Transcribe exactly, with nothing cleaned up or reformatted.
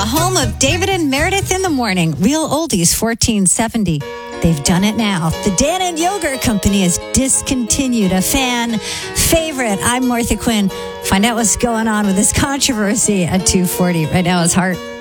home of David and Meredith in the morning. Real Oldies fourteen seventy. They've done it now. The Dan and Yogurt Company has discontinued a fan favorite. I'm Martha Quinn. Find out what's going on with this controversy at two forty. Right now is Heart.